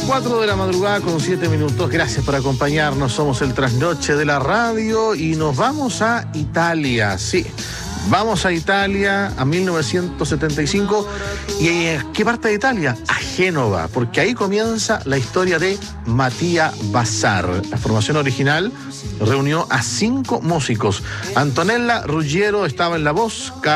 4 de la madrugada con 7 minutos. Gracias por acompañarnos. Somos el Trasnoche de la Radio y nos vamos a Italia. Sí, vamos a Italia, a 1975. ¿Y a qué parte de Italia? A Génova, porque ahí comienza la historia de Mattia Bazar. La formación original reunió a 5 músicos. Antonella Ruggiero estaba en la voz,